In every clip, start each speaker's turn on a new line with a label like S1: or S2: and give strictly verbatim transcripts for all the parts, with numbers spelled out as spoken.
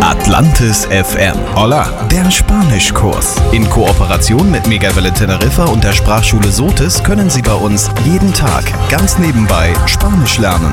S1: Atlantis F M. Hola, der Spanischkurs. In Kooperation mit Megawelle Teneriffa und der Sprachschule Sotis können Sie bei uns jeden Tag ganz nebenbei Spanisch lernen.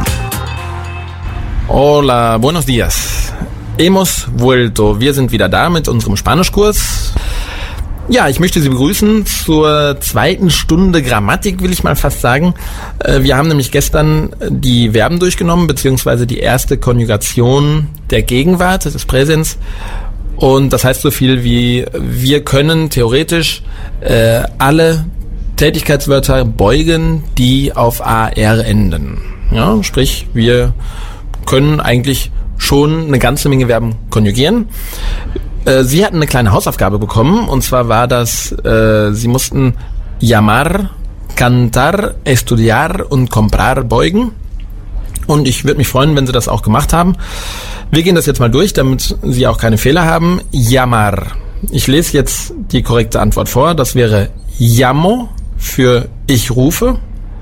S2: Hola, buenos días. Hemos vuelto. Wir sind wieder da mit unserem Spanischkurs. Ja, ich möchte Sie begrüßen zur zweiten Stunde Grammatik, will ich mal fast sagen. Wir haben nämlich gestern die Verben durchgenommen, beziehungsweise die erste Konjugation der Gegenwart, des Präsens. Und das heißt so viel wie, wir können theoretisch äh, alle Tätigkeitswörter beugen, die auf A R enden. Ja, sprich, wir können eigentlich schon eine ganze Menge Verben konjugieren. Sie hatten eine kleine Hausaufgabe bekommen, und zwar war das, äh, Sie mussten llamar, cantar, estudiar und comprar beugen. Und ich würde mich freuen, wenn Sie das auch gemacht haben. Wir gehen das jetzt mal durch, damit Sie auch keine Fehler haben. Llamar. Ich lese jetzt die korrekte Antwort vor. Das wäre llamo für ich rufe.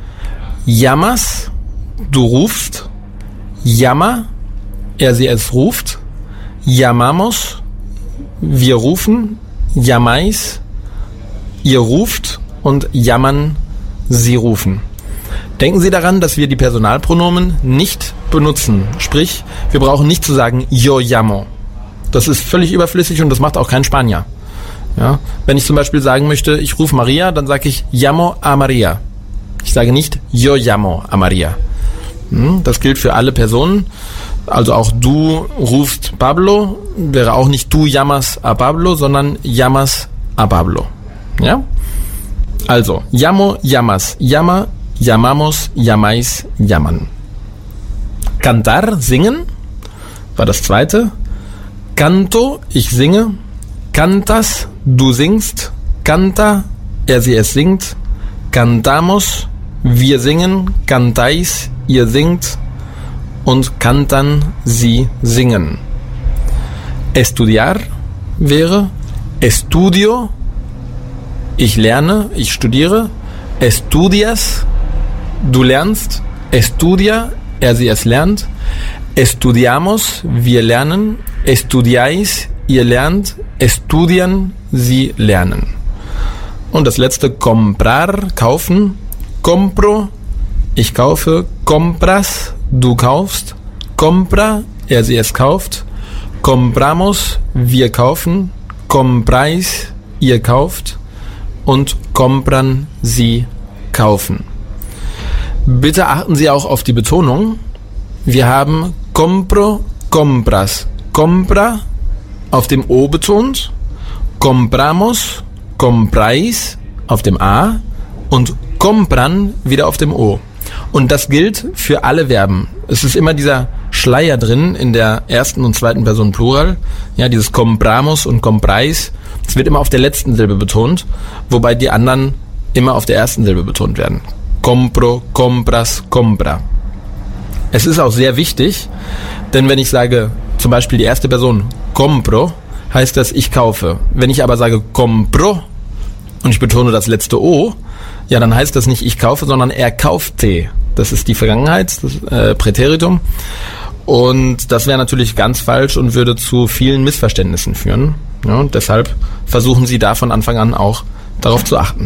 S2: Llamas, du rufst. Llama, er, sie, es ruft. Llamamos, wir rufen. Llamáis, ihr ruft. Und llaman, sie rufen. Denken Sie daran, dass wir die Personalpronomen nicht benutzen. Sprich, wir brauchen nicht zu sagen yo llamo. Das ist völlig überflüssig und das macht auch kein Spanier. Ja? Wenn ich zum Beispiel sagen möchte, ich rufe Maria, dann sage ich llamo a Maria. Ich sage nicht yo llamo a Maria. Das gilt für alle Personen. Also auch du rufst Pablo, wäre auch nicht du llamas a Pablo, sondern llamas a Pablo. Ja? Also, llamo, llamas, llama, llamamos, llamáis, llaman. Cantar, singen, war das zweite. Canto, ich singe. Cantas, du singst. Canta, er, sie, es singt. Cantamos, wir singen. Cantáis, ihr singt. Und cantan, sie singen. Estudiar wäre estudio, ich lerne, ich studiere. Estudias, du lernst. Estudia, er, sie, es lernt. Estudiamos, wir lernen. Estudiáis, ihr lernt. Estudian, sie lernen. Und das letzte, comprar, kaufen. Compro, ich kaufe. Compras, du kaufst. Compra, er, sie, es kauft. Compramos, wir kaufen. Compráis, ihr kauft. Und compran, sie kaufen. Bitte achten Sie auch auf die Betonung. Wir haben compro, compras. Compra auf dem O betont. Compramos, compráis auf dem A. Und compran wieder auf dem O. Und das gilt für alle Verben. Es ist immer dieser Schleier drin in der ersten und zweiten Person Plural. Ja, dieses compramos und compráis. Es wird immer auf der letzten Silbe betont, wobei die anderen immer auf der ersten Silbe betont werden. Compro, compras, compra. Es ist auch sehr wichtig, denn wenn ich sage, zum Beispiel die erste Person compro, heißt das, ich kaufe. Wenn ich aber sage compro und ich betone das letzte O, ja, dann heißt das nicht ich kaufe, sondern er kaufte. Das ist die Vergangenheit, das äh, Präteritum. Und das wäre natürlich ganz falsch und würde zu vielen Missverständnissen führen. Ja, und deshalb versuchen Sie da von Anfang an auch darauf zu achten.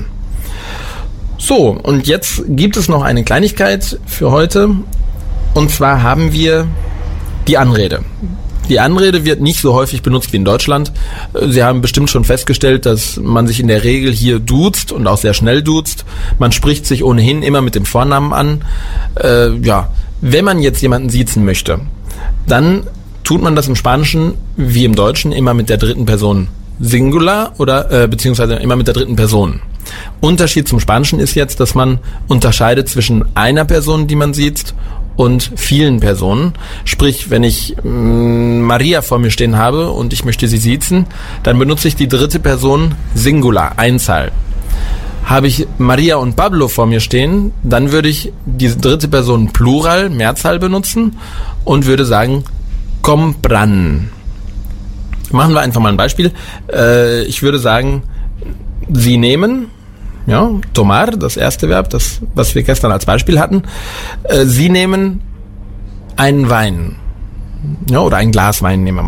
S2: So, und jetzt gibt es noch eine Kleinigkeit für heute. Und zwar haben wir die Anrede. Die Anrede wird nicht so häufig benutzt wie in Deutschland. Sie haben bestimmt schon festgestellt, dass man sich in der Regel hier duzt und auch sehr schnell duzt. Man spricht sich ohnehin immer mit dem Vornamen an. Äh, ja, wenn man jetzt jemanden siezen möchte, dann tut man das im Spanischen wie im Deutschen immer mit der dritten Person Singular oder äh, beziehungsweise immer mit der dritten Person. Unterschied zum Spanischen ist jetzt, dass man unterscheidet zwischen einer Person, die man sieht, und vielen Personen. Sprich, wenn ich mh, Maria vor mir stehen habe und ich möchte sie siezen, dann benutze ich die dritte Person Singular, Einzahl. Habe ich Maria und Pablo vor mir stehen, dann würde ich die dritte Person Plural, Mehrzahl benutzen und würde sagen compran. Machen wir einfach mal ein Beispiel. Äh, ich würde sagen, sie nehmen, ja, tomar, das erste Verb, das, was wir gestern als Beispiel hatten. Äh, sie nehmen einen Wein. Ja, oder ein Glas Wein nehmen wir mal.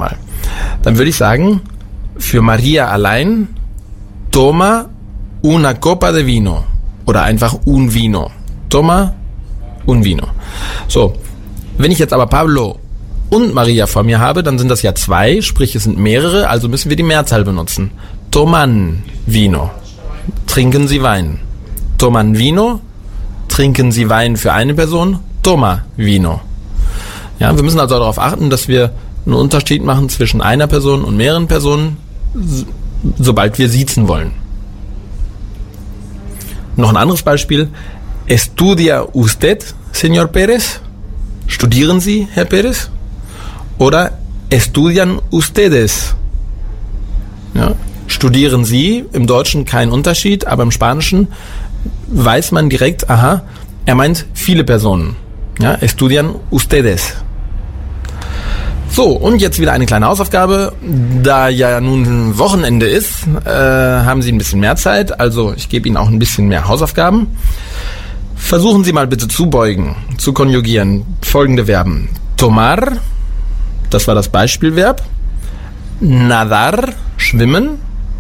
S2: Dann würde ich sagen, für Maria allein, toma una copa de vino. Oder einfach un vino. Toma un vino. So, wenn ich jetzt aber Pablo und Maria vor mir habe, dann sind das ja zwei, sprich es sind mehrere, also müssen wir die Mehrzahl benutzen. Toman vino. Trinken Sie Wein. Toman vino. Trinken Sie Wein für eine Person. Toma vino. Ja, wir müssen also darauf achten, dass wir einen Unterschied machen zwischen einer Person und mehreren Personen, sobald wir siezen wollen. Noch ein anderes Beispiel. Estudia usted, señor Pérez? Studieren Sie, Herr Pérez? Oder estudian ustedes? Ja, studieren Sie, im Deutschen kein Unterschied, aber im Spanischen weiß man direkt, aha, er meint viele Personen. Ja, estudian ustedes. So, und jetzt wieder eine kleine Hausaufgabe. Da ja nun Wochenende ist, äh, haben Sie ein bisschen mehr Zeit, also ich gebe Ihnen auch ein bisschen mehr Hausaufgaben. Versuchen Sie mal bitte zu beugen, zu konjugieren. Folgende Verben. Tomar, das war das Beispielverb. Nadar, schwimmen.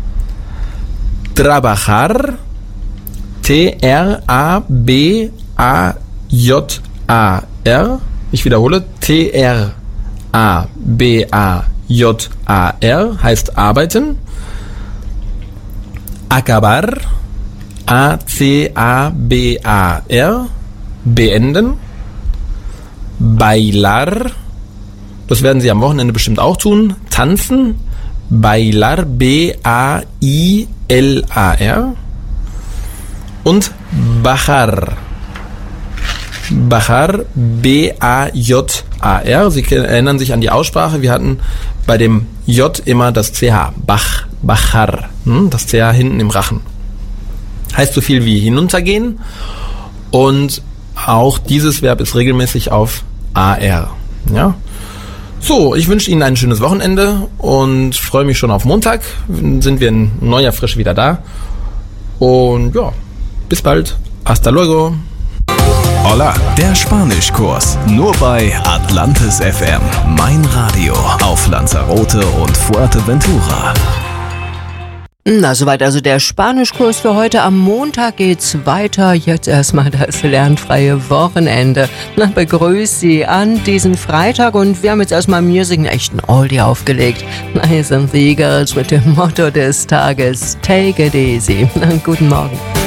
S2: Trabajar, T R A B A J A R. Ich wiederhole, T R A B A J A R heißt arbeiten. Acabar, A C A B A R, beenden. Bailar, das werden Sie am Wochenende bestimmt auch tun. Tanzen. Bailar, B A I L A R. Und bajar. Bajar, B A J A R. Sie erinnern sich an die Aussprache. Wir hatten bei dem J immer das C H. Bach, bajar. Das C H hinten im Rachen. Heißt so viel wie hinuntergehen. Und auch dieses Verb ist regelmäßig auf A R. Ja? So, ich wünsche Ihnen ein schönes Wochenende und freue mich schon auf Montag. Sind wir in neuer Frische wieder da. Und ja, bis bald. Hasta luego.
S1: Hola, der Spanischkurs. Nur bei Atlantis F M. Mein Radio auf Lanzarote und Fuerteventura.
S3: Na, soweit also der Spanischkurs für heute. Am Montag geht's weiter. Jetzt erstmal das lernfreie Wochenende. Na, begrüß Sie an diesem Freitag und wir haben jetzt erstmal Music, einen echten Oldie aufgelegt. Nice and the Eagles mit dem Motto des Tages: Take it easy. Na, guten Morgen.